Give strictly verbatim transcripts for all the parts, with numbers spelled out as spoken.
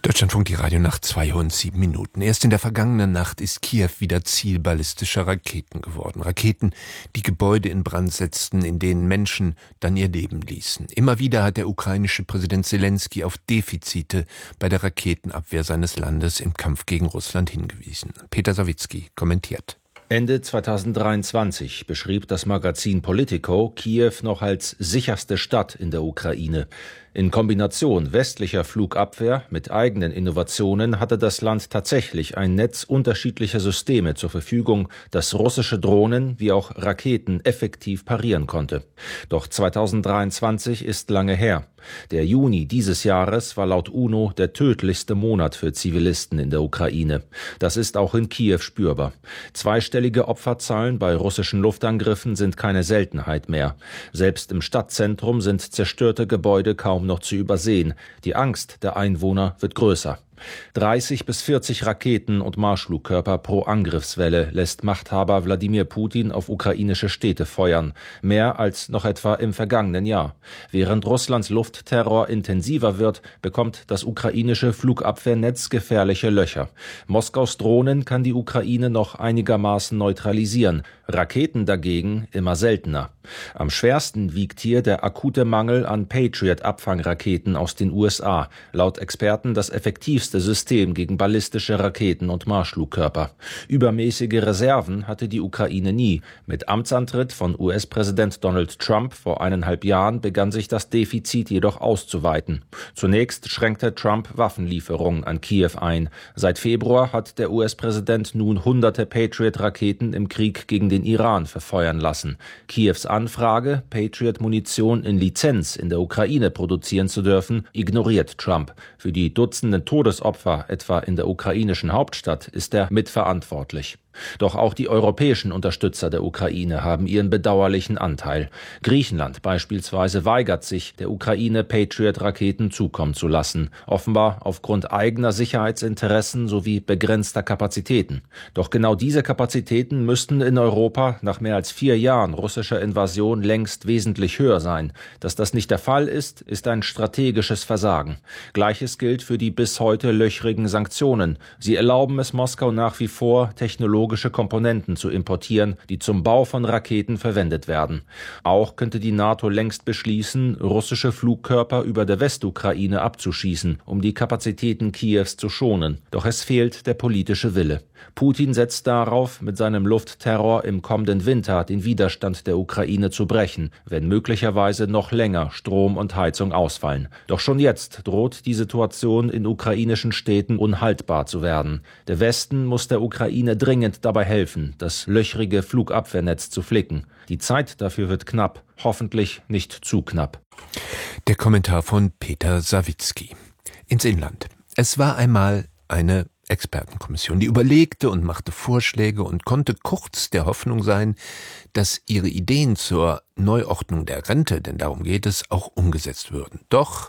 Deutschlandfunk, die Radionacht, zwei Uhr und sieben Minuten. Erst in der vergangenen Nacht ist Kiew wieder Ziel ballistischer Raketen geworden. Raketen, die Gebäude in Brand setzten, in denen Menschen dann ihr Leben ließen. Immer wieder hat der ukrainische Präsident Selenskyj auf Defizite bei der Raketenabwehr seines Landes im Kampf gegen Russland hingewiesen. Peter Sawicki kommentiert. Ende zweitausenddreiundzwanzig beschrieb das Magazin Politico Kiew noch als sicherste Stadt in der Ukraine. In Kombination westlicher Flugabwehr mit eigenen Innovationen hatte das Land tatsächlich ein Netz unterschiedlicher Systeme zur Verfügung, das russische Drohnen wie auch Raketen effektiv parieren konnte. Doch zweitausenddreiundzwanzig ist lange her. Der Juni dieses Jahres war laut UNO der tödlichste Monat für Zivilisten in der Ukraine. Das ist auch in Kiew spürbar. Zweistellige Opferzahlen bei russischen Luftangriffen sind keine Seltenheit mehr. Selbst im Stadtzentrum sind zerstörte Gebäude kaum noch zu übersehen. Die Angst der Einwohner wird größer. dreißig bis vierzig Raketen und Marschflugkörper pro Angriffswelle lässt Machthaber Wladimir Putin auf ukrainische Städte feuern. Mehr als noch etwa im vergangenen Jahr. Während Russlands Luftterror intensiver wird, bekommt das ukrainische Flugabwehrnetz gefährliche Löcher. Moskaus Drohnen kann die Ukraine noch einigermaßen neutralisieren. Raketen dagegen immer seltener. Am schwersten wiegt hier der akute Mangel an Patriot-Abfangraketen aus den U S A. Laut Experten das effektivste System gegen ballistische Raketen und Marschflugkörper. Übermäßige Reserven hatte die Ukraine nie. Mit Amtsantritt von U S-Präsident Donald Trump vor eineinhalb Jahren begann sich das Defizit jedoch auszuweiten. Zunächst schränkte Trump Waffenlieferungen an Kiew ein. Seit Februar hat der U S-Präsident nun hunderte Patriot-Raketen im Krieg gegen den Iran verfeuern lassen. Kiews Anfrage, Patriot-Munition in Lizenz in der Ukraine produzieren zu dürfen, ignoriert Trump. Für die Dutzenden Todesopfer, etwa in der ukrainischen Hauptstadt, ist er mitverantwortlich. Doch auch die europäischen Unterstützer der Ukraine haben ihren bedauerlichen Anteil. Griechenland beispielsweise weigert sich, der Ukraine Patriot-Raketen zukommen zu lassen, offenbar aufgrund eigener Sicherheitsinteressen sowie begrenzter Kapazitäten. Doch genau diese Kapazitäten müssten in Europa nach mehr als vier Jahren russischer Invasion längst wesentlich höher sein. Dass das nicht der Fall ist, ist ein strategisches Versagen. Gleiches gilt für die bis heute löchrigen Sanktionen. Sie erlauben es Moskau nach wie vor, technologische Komponenten zu importieren, die zum Bau von Raketen verwendet werden. Auch könnte die NATO längst beschließen, russische Flugkörper über der Westukraine abzuschießen, um die Kapazitäten Kiews zu schonen. Doch es fehlt der politische Wille. Putin setzt darauf, mit seinem Luftterror im kommenden Winter den Widerstand der Ukraine zu brechen, wenn möglicherweise noch länger Strom und Heizung ausfallen. Doch schon jetzt droht die Situation in ukrainischen Städten unhaltbar zu werden. Der Westen muss der Ukraine dringend dabei helfen, das löchrige Flugabwehrnetz zu flicken. Die Zeit dafür wird knapp, hoffentlich nicht zu knapp. Der Kommentar von Peter Sawicki. Ins Inland. Es war einmal eine Expertenkommission, die überlegte und machte Vorschläge und konnte kurz der Hoffnung sein, dass ihre Ideen zur Neuordnung der Rente, denn darum geht es, auch umgesetzt würden. Doch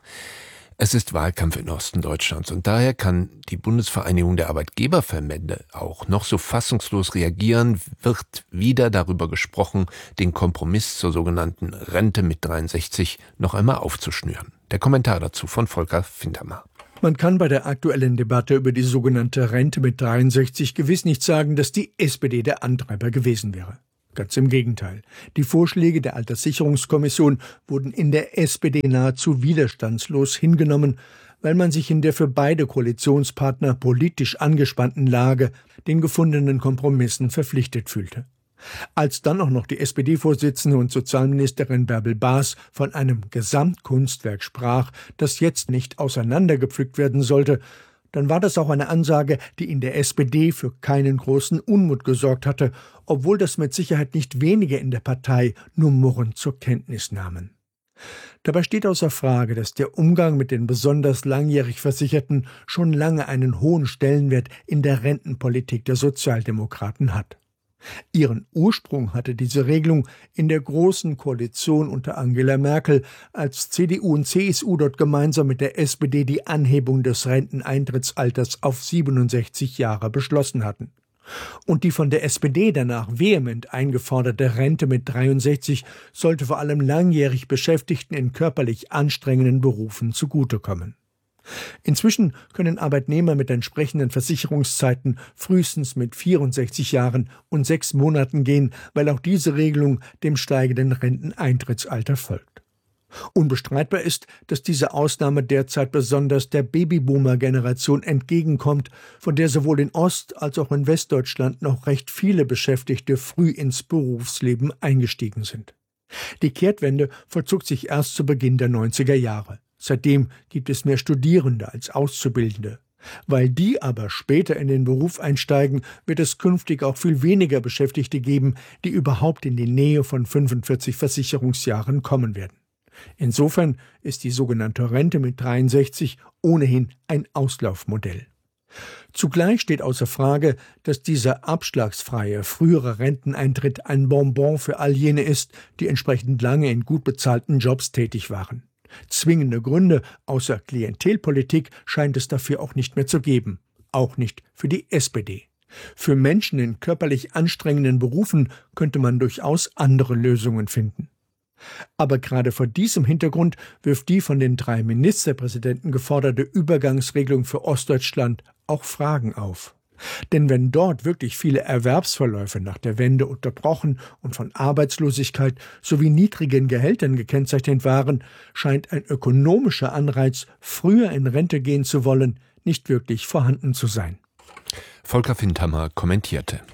es ist Wahlkampf im Osten Deutschlands und daher kann die Bundesvereinigung der Arbeitgeberverbände auch noch so fassungslos reagieren, wird wieder darüber gesprochen, den Kompromiss zur sogenannten Rente mit dreiundsechzig noch einmal aufzuschnüren. Der Kommentar dazu von Volker Fintermer. Man kann bei der aktuellen Debatte über die sogenannte Rente mit dreiundsechzig gewiss nicht sagen, dass die S P D der Antreiber gewesen wäre. Ganz im Gegenteil. Die Vorschläge der Alterssicherungskommission wurden in der S P D nahezu widerstandslos hingenommen, weil man sich in der für beide Koalitionspartner politisch angespannten Lage den gefundenen Kompromissen verpflichtet fühlte. Als dann auch noch die S P D-Vorsitzende und Sozialministerin Bärbel Baas von einem Gesamtkunstwerk sprach, das jetzt nicht auseinandergepflückt werden sollte, dann war das auch eine Ansage, die in der S P D für keinen großen Unmut gesorgt hatte, obwohl das mit Sicherheit nicht wenige in der Partei nur murrend zur Kenntnis nahmen. Dabei steht außer Frage, dass der Umgang mit den besonders langjährig Versicherten schon lange einen hohen Stellenwert in der Rentenpolitik der Sozialdemokraten hat. Ihren Ursprung hatte diese Regelung in der Großen Koalition unter Angela Merkel, als C D U und C S U dort gemeinsam mit der S P D die Anhebung des Renteneintrittsalters auf siebenundsechzig Jahre beschlossen hatten. Und die von der S P D danach vehement eingeforderte Rente mit dreiundsechzig sollte vor allem langjährig Beschäftigten in körperlich anstrengenden Berufen zugutekommen. Inzwischen können Arbeitnehmer mit entsprechenden Versicherungszeiten frühestens mit vierundsechzig Jahren und sechs Monaten gehen, weil auch diese Regelung dem steigenden Renteneintrittsalter folgt. Unbestreitbar ist, dass diese Ausnahme derzeit besonders der Babyboomer-Generation entgegenkommt, von der sowohl in Ost- als auch in Westdeutschland noch recht viele Beschäftigte früh ins Berufsleben eingestiegen sind. Die Kehrtwende vollzog sich erst zu Beginn der neunziger Jahre. Seitdem gibt es mehr Studierende als Auszubildende. Weil die aber später in den Beruf einsteigen, wird es künftig auch viel weniger Beschäftigte geben, die überhaupt in die Nähe von fünfundvierzig Versicherungsjahren kommen werden. Insofern ist die sogenannte Rente mit dreiundsechzig ohnehin ein Auslaufmodell. Zugleich steht außer Frage, dass dieser abschlagsfreie, frühere Renteneintritt ein Bonbon für all jene ist, die entsprechend lange in gut bezahlten Jobs tätig waren. Zwingende Gründe außer Klientelpolitik scheint es dafür auch nicht mehr zu geben, auch nicht für die S P D. Für Menschen in körperlich anstrengenden Berufen könnte man durchaus andere Lösungen finden. Aber gerade vor diesem Hintergrund wirft die von den drei Ministerpräsidenten geforderte Übergangsregelung für Ostdeutschland auch Fragen auf. Denn wenn dort wirklich viele Erwerbsverläufe nach der Wende unterbrochen und von Arbeitslosigkeit sowie niedrigen Gehältern gekennzeichnet waren, scheint ein ökonomischer Anreiz, früher in Rente gehen zu wollen, nicht wirklich vorhanden zu sein. Volker Findhammer kommentierte.